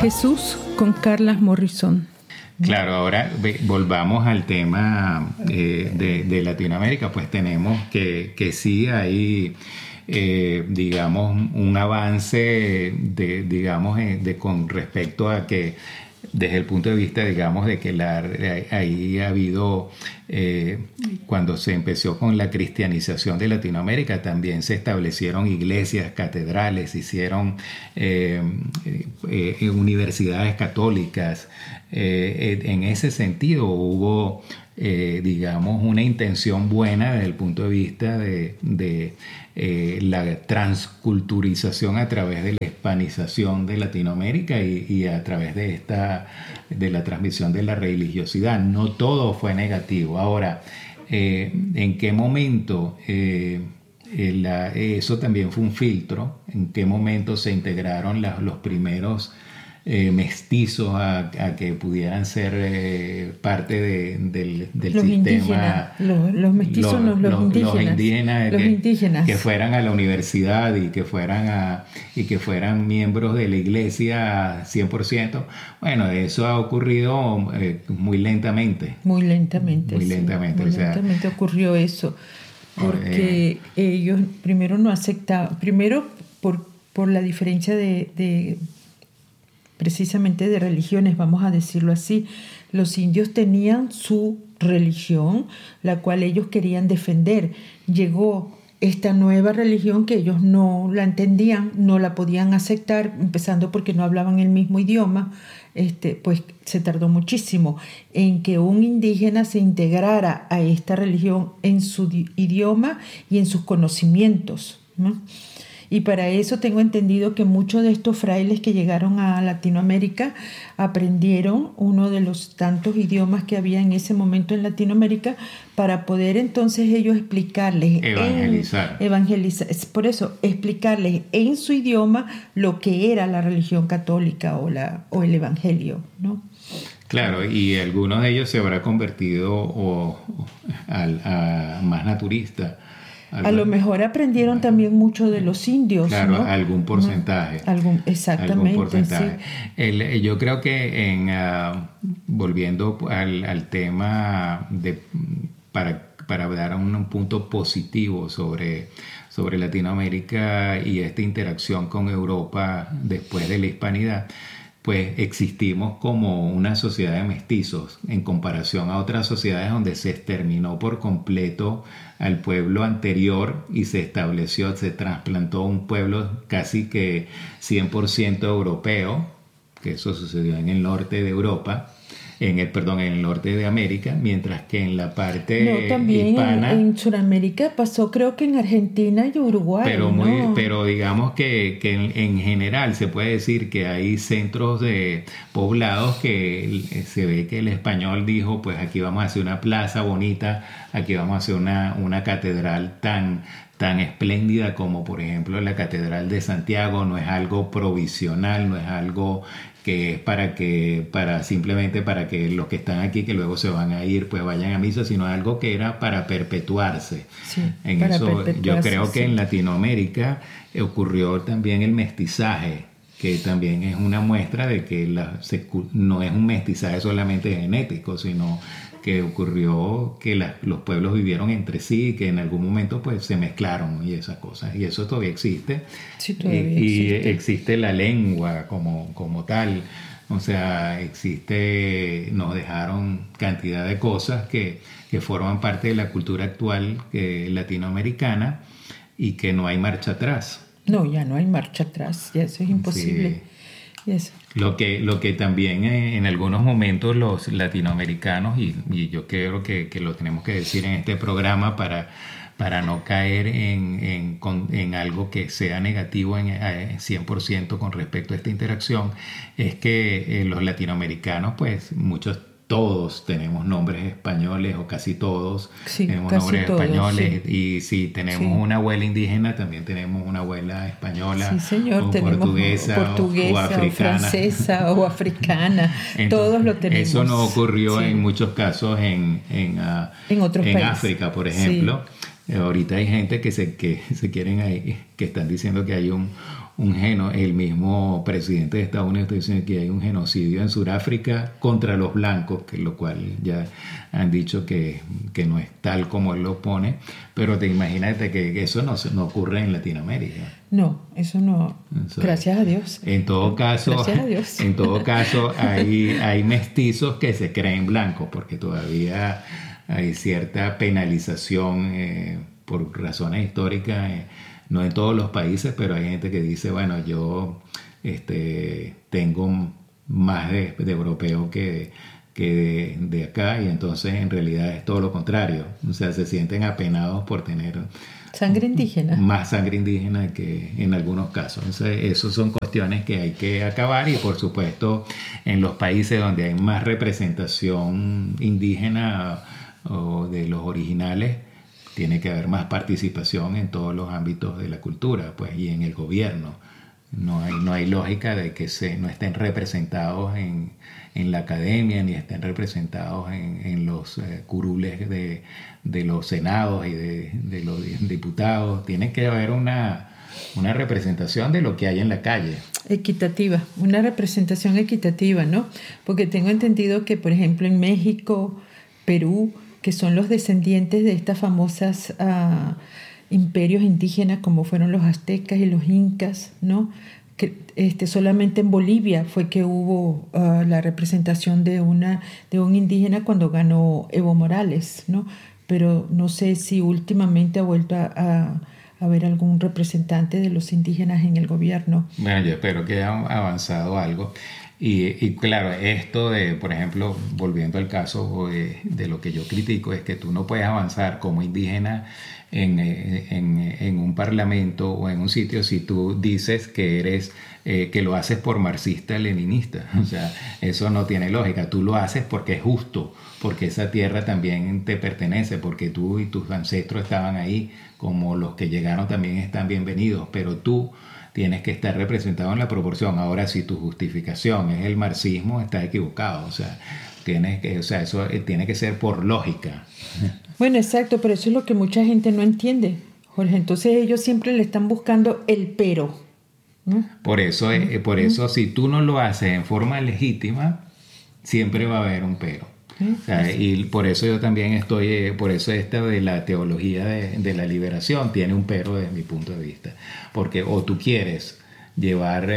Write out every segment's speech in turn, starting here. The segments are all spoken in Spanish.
Jesús con Carlas Morrison. Claro, ahora volvamos al tema de Latinoamérica, pues tenemos que sí hay, digamos, un avance con respecto a que desde el punto de vista, digamos, de que ahí ha habido, cuando se empezó con la cristianización de Latinoamérica, también se establecieron iglesias, catedrales, hicieron universidades católicas. En ese sentido hubo, digamos, una intención buena desde el punto de vista de la transculturización a través de la hispanización de Latinoamérica y a través de la transmisión de la religiosidad. No todo fue negativo. Ahora, ¿en qué momento eso también fue un filtro? ¿En qué momento se integraron los primeros mestizos a que pudieran ser parte del los sistema? Los mestizos, los indígenas. Que fueran a la universidad y que fueran miembros de la iglesia 100%. Bueno, eso ha ocurrido muy lentamente. Muy lentamente ocurrió eso. Porque ellos primero no aceptaban, por la diferencia de precisamente de religiones, vamos a decirlo así. Los indios tenían su religión, la cual ellos querían defender. Llegó esta nueva religión que ellos no la entendían, no la podían aceptar, empezando porque no hablaban el mismo idioma. Pues se tardó muchísimo en que un indígena se integrara a esta religión en su idioma y en sus conocimientos, ¿no? Y para eso tengo entendido que muchos de estos frailes que llegaron a Latinoamérica aprendieron uno de los tantos idiomas que había en ese momento en Latinoamérica para poder entonces ellos explicarles, evangelizar, por eso explicarles en su idioma lo que era la religión católica o el evangelio, ¿no? Claro, y algunos de ellos se habrá convertido a más naturista. A lo mejor aprendieron también mucho de los indios, claro, ¿no? Algún porcentaje. Exactamente. Algún porcentaje. Sí. Yo creo que volviendo al tema para dar un punto positivo sobre Latinoamérica y esta interacción con Europa después de la hispanidad, pues existimos como una sociedad de mestizos en comparación a otras sociedades donde se exterminó por completo al pueblo anterior y se trasplantó un pueblo casi que 100% europeo, que eso sucedió en el norte de Europa, en el norte de América, mientras que en la parte también hispana, en Sudamérica pasó, creo que en Argentina y Uruguay, pero digamos que en general se puede decir que hay centros de poblados que se ve que el español dijo, pues aquí vamos a hacer una plaza bonita, aquí vamos a hacer una catedral tan espléndida como por ejemplo la Catedral de Santiago. No es algo provisional, no es algo que es simplemente para que los que están aquí, que luego se van a ir, pues vayan a misa, sino algo que era para perpetuarse. Sí, Yo creo que en Latinoamérica ocurrió también el mestizaje, que también es una muestra de que no es un mestizaje solamente genético, sino que ocurrió que los pueblos vivieron entre sí y que en algún momento pues se mezclaron y esas cosas, y eso todavía existe. Sí, todavía y existe. Existe la lengua como tal, o sea, nos dejaron cantidad de cosas que forman parte de la cultura actual latinoamericana y que no hay marcha atrás. No, ya no hay marcha atrás, ya eso es imposible. Sí. Yes. Lo que también en algunos momentos los latinoamericanos, y yo creo que lo tenemos que decir en este programa para no caer en algo que sea negativo en 100% con respecto a esta interacción, es que los latinoamericanos, pues todos tenemos nombres españoles, o casi todos tenemos nombres españoles, sí. Y si tenemos una abuela indígena, también tenemos una abuela española, sí, señor, o portuguesa o africana, o francesa o africana. Entonces, todos lo tenemos. Eso no ocurrió en muchos casos en otros países. África, por ejemplo. Sí. Ahorita hay gente que se quieren ahí, que están diciendo que hay el mismo presidente de Estados Unidos está diciendo que hay un genocidio en Sudáfrica contra los blancos, que lo cual ya han dicho que no es tal como él lo pone, pero te imaginas que eso no ocurre en Latinoamérica. No, eso no. Gracias a Dios. En todo caso, hay mestizos que se creen blancos, porque todavía hay cierta penalización por razones históricas. No en todos los países, pero hay gente que dice, bueno, yo tengo más de europeo que de acá, y entonces en realidad es todo lo contrario. O sea, se sienten apenados por tener sangre indígena. Más sangre indígena que en algunos casos. Entonces, esas son cuestiones que hay que acabar, y por supuesto en los países donde hay más representación indígena o de los originales, tiene que haber más participación en todos los ámbitos de la cultura, pues, y en el gobierno. No hay lógica de que no estén representados en la academia, ni estén representados en los curules de los senados y de los diputados. Tiene que haber una representación de lo que hay en la calle. Equitativa, una representación equitativa, ¿no? Porque tengo entendido que, por ejemplo, en México, Perú, que son los descendientes de estas famosas imperios indígenas como fueron los aztecas y los incas, ¿no? Que solamente en Bolivia fue que hubo la representación de un indígena cuando ganó Evo Morales, ¿no? Pero no sé si últimamente ha vuelto a haber algún representante de los indígenas en el gobierno. Bueno, yo espero que haya avanzado algo. Y claro, esto de, por ejemplo, volviendo al caso de lo que yo critico, es que tú no puedes avanzar como indígena en un parlamento o en un sitio si tú dices que eres que lo haces por marxista-leninista. O sea, eso no tiene lógica. Tú lo haces porque es justo, porque esa tierra también te pertenece, porque tú y tus ancestros estaban ahí, como los que llegaron también están bienvenidos, pero tú tienes que estar representado en la proporción. Ahora, si tu justificación es el marxismo, estás equivocado. O sea, eso tiene que ser por lógica. Bueno, exacto, pero eso es lo que mucha gente no entiende, Jorge. Entonces ellos siempre le están buscando el pero, ¿no? Por eso, si tú no lo haces en forma legítima, siempre va a haber un pero. O sea, y por eso yo también por eso esta de la teología de la liberación tiene un pero desde mi punto de vista. Porque o tú quieres llevar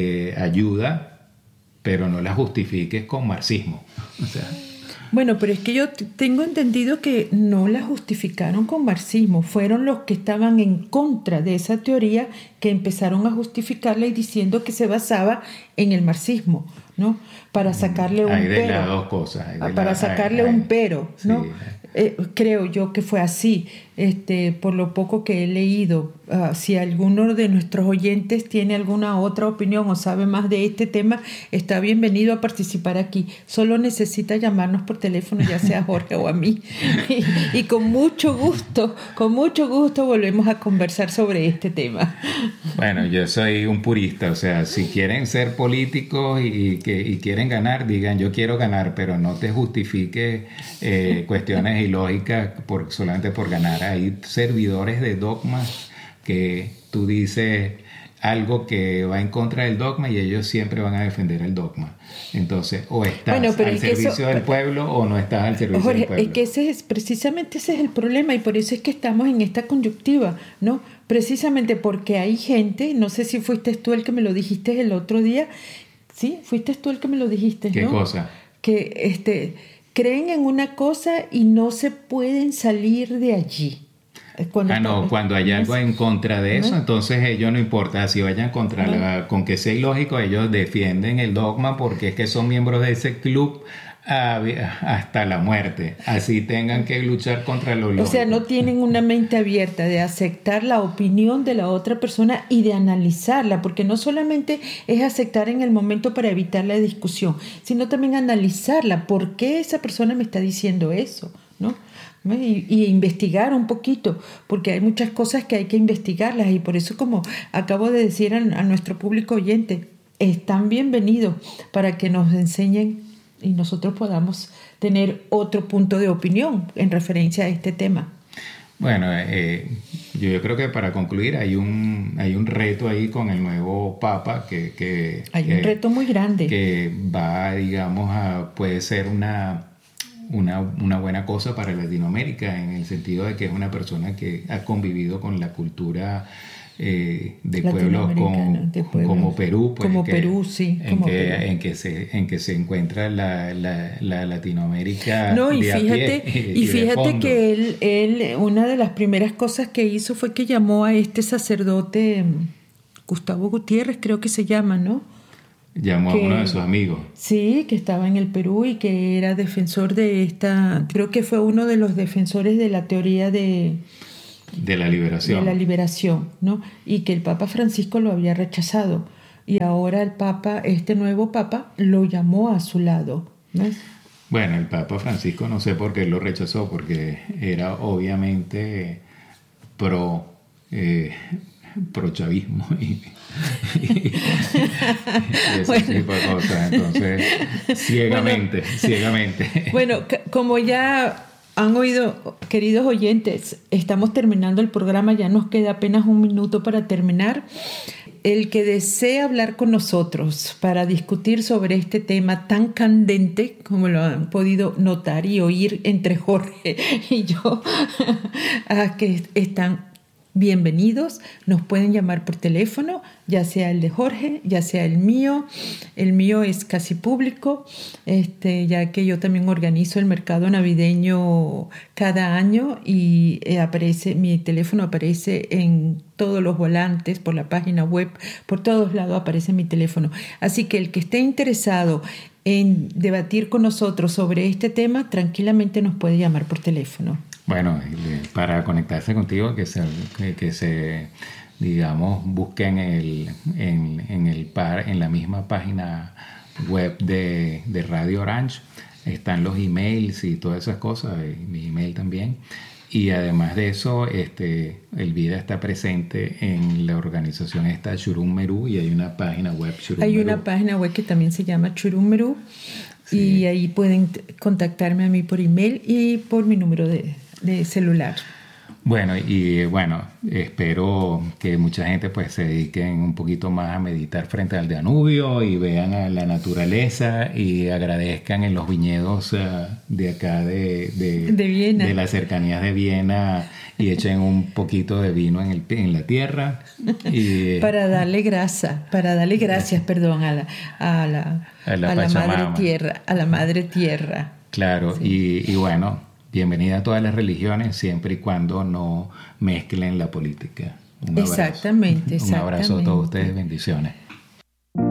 ayuda, pero no la justifiques con marxismo. O sea, bueno, pero es que yo tengo entendido que no la justificaron con marxismo. Fueron los que estaban en contra de esa teoría que empezaron a justificarla y diciendo que se basaba en el marxismo, ¿no? Para sacarle un pero. Hay de las dos cosas. Para sacarle un pero, ¿no? Sí. Creo yo que fue así, por lo poco que he leído. Si alguno de nuestros oyentes tiene alguna otra opinión o sabe más de este tema, está bienvenido a participar aquí. Solo necesita llamarnos por teléfono, ya sea a Jorge o a mí. Y con mucho gusto volvemos a conversar sobre este tema. Bueno, yo soy un purista, o sea, si quieren ser políticos y quieren ganar, digan yo quiero ganar, pero no te justifiques cuestiones ilógicas solamente por ganar. Hay servidores de dogmas que tú dices algo que va en contra del dogma y ellos siempre van a defender el dogma. Entonces, o estás al servicio del pueblo o no estás al servicio del pueblo. Es que precisamente ese es el problema, y por eso es que estamos en esta coyuntiva, ¿no? Precisamente porque hay gente, no sé si fuiste tú el que me lo dijiste el otro día. Sí, fuiste tú el que me lo dijiste, ¿no? ¿Qué cosa? Que creen en una cosa y no se pueden salir de allí. Cuando hay algo en contra de eso, entonces ellos no importa si vayan contra con que sea ilógico, ellos defienden el dogma porque es que son miembros de ese club hasta la muerte, así tengan que luchar contra lo ilógico. O sea, no tienen una mente abierta de aceptar la opinión de la otra persona y de analizarla, porque no solamente es aceptar en el momento para evitar la discusión, sino también analizarla. ¿Por qué esa persona me está diciendo eso? ¿No? Y investigar un poquito, porque hay muchas cosas que hay que investigarlas, y por eso, como acabo de decir a nuestro público oyente, están bienvenidos para que nos enseñen y nosotros podamos tener otro punto de opinión en referencia a este tema. Bueno, yo creo que para concluir hay un reto ahí con el nuevo Papa que hay un reto muy grande. Que va, digamos, puede ser una buena cosa para Latinoamérica, en el sentido de que es una persona que ha convivido con la cultura de pueblos como Perú, pues, como Perú, sí, en que se encuentra la Latinoamérica. No, y fíjate que él una de las primeras cosas que hizo fue que llamó a este sacerdote Gustavo Gutiérrez, creo que se llama, ¿no? Llamó a uno de sus amigos. Sí, que estaba en el Perú y que era defensor de creo que fue uno de los defensores de la teoría de la liberación. De la liberación, ¿no? Y que el Papa Francisco lo había rechazado. Y ahora este nuevo Papa lo llamó a su lado, ¿no? Bueno, el Papa Francisco no sé por qué lo rechazó, porque era obviamente pro chavismo y ese tipo de cosas. Entonces, ciegamente. Bueno, como ya han oído, queridos oyentes, estamos terminando el programa, ya nos queda apenas un minuto para terminar. El que desee hablar con nosotros para discutir sobre este tema tan candente, como lo han podido notar y oír entre Jorge y yo, que están bienvenidos, nos pueden llamar por teléfono, ya sea el de Jorge, ya sea el mío. El mío es casi público, ya que yo también organizo el mercado navideño cada año y mi teléfono aparece en todos los volantes, por la página web, por todos lados aparece mi teléfono. Así que el que esté interesado en debatir con nosotros sobre este tema, tranquilamente nos puede llamar por teléfono. Bueno, para conectarse contigo, que se digamos, busquen en la misma página web de Radio Orange. Están los emails y todas esas cosas, mi email también. Y además de eso, Elvira está presente en la organización Churum Merú, y hay una página web Churum Merú. Hay una página web que también se llama Churum Merú, sí. Y ahí pueden contactarme a mí por email y por mi número de celular. Bueno, espero que mucha gente pues se dediquen un poquito más a meditar frente al Danubio y vean a la naturaleza y agradezcan en los viñedos de acá de Viena, de las cercanías de Viena, y echen un poquito de vino en la tierra y, para darle gracias a la madre tierra. Claro, sí. y bueno, bienvenida a todas las religiones, siempre y cuando no mezclen la política. Un abrazo. Exactamente. Un abrazo a todos ustedes, bendiciones.